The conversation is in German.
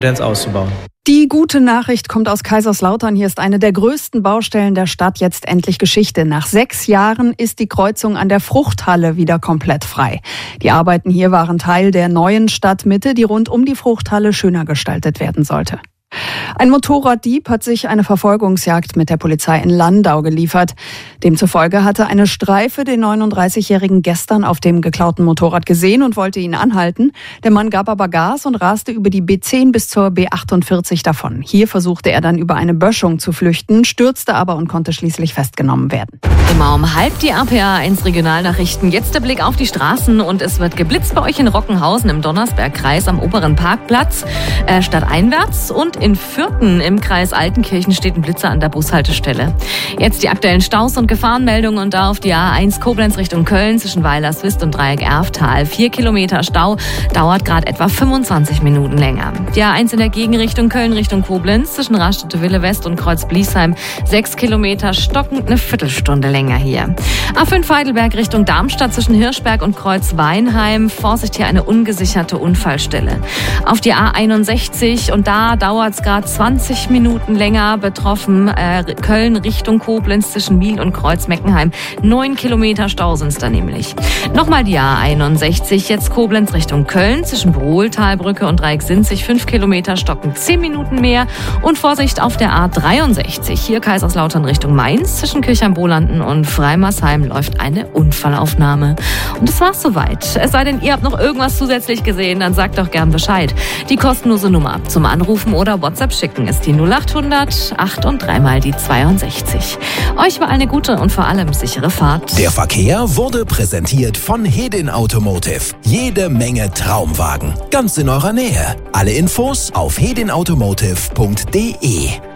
auszubauen. Die gute Nachricht kommt aus Kaiserslautern. Hier ist eine der größten Baustellen der Stadt jetzt endlich Geschichte. Nach 6 Jahren ist die Kreuzung an der Fruchthalle wieder komplett frei. Die Arbeiten hier waren Teil der neuen Stadtmitte, die rund um die Fruchthalle schöner gestaltet werden sollte. Ein Motorraddieb hat sich eine Verfolgungsjagd mit der Polizei in Landau geliefert. Demzufolge hatte eine Streife den 39-Jährigen gestern auf dem geklauten Motorrad gesehen und wollte ihn anhalten. Der Mann gab aber Gas und raste über die B10 bis zur B48 davon. Hier versuchte er dann über eine Böschung zu flüchten, stürzte aber und konnte schließlich festgenommen werden. Immer um 12:30 die RPA1 Regionalnachrichten. Jetzt der Blick auf die Straßen und es wird geblitzt bei euch in Rockenhausen im Donnersbergkreis am oberen Parkplatz stadteinwärts und in Fürthen im Kreis Altenkirchen steht ein Blitzer an der Bushaltestelle. Jetzt die aktuellen Staus und Gefahrenmeldungen und da auf die A1 Koblenz Richtung Köln zwischen Weilerswist und Dreieck Erftal. 4 Kilometer Stau, dauert gerade etwa 25 Minuten länger. Die A1 in der Gegenrichtung Köln Richtung Koblenz zwischen Raststätte-Wille West und Kreuz-Bliesheim. 6 Kilometer stockend eine Viertelstunde länger hier. A5 Heidelberg Richtung Darmstadt zwischen Hirschberg und Kreuz-Weinheim. Vorsicht, hier eine ungesicherte Unfallstelle. Auf die A61 und da dauert es gerade 20 Minuten länger, betroffen Köln Richtung Koblenz zwischen Miel und Kreuz-Meckenheim. 9 Kilometer Stau sind es da nämlich. Nochmal die A61, jetzt Koblenz Richtung Köln zwischen Brohltalbrücke und Dreieck-Sinzig. 5 Kilometer stocken 10 Minuten mehr. Und Vorsicht auf der A63, hier Kaiserslautern Richtung Mainz zwischen Kirchheim-Bolanden und Freimersheim läuft eine Unfallaufnahme. Und das war's soweit. Es sei denn, ihr habt noch irgendwas zusätzlich gesehen, dann sagt doch gern Bescheid. Die kostenlose Nummer zum Anrufen oder WhatsApp schicken ist die 0800 8 und 3 mal die 62. Euch war eine gute und vor allem sichere Fahrt. Der Verkehr wurde präsentiert von Hedin Automotive. Jede Menge Traumwagen. Ganz in eurer Nähe. Alle Infos auf hedinautomotive.de.